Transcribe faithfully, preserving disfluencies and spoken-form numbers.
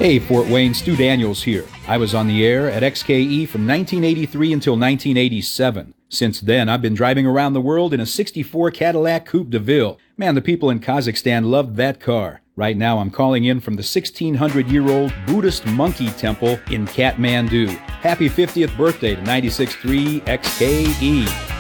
Hey, Fort Wayne, Stu Daniels here. I was on the air at X K E from nineteen eighty-three until nineteen eighty-seven. Since then, I've been driving around the world in a sixty-four Cadillac Coupe de Ville. Man, the people in Kazakhstan loved that car. Right now, I'm calling in from the sixteen hundred year old Buddhist monkey temple in Kathmandu. Happy fiftieth birthday to ninety-six point three X K E.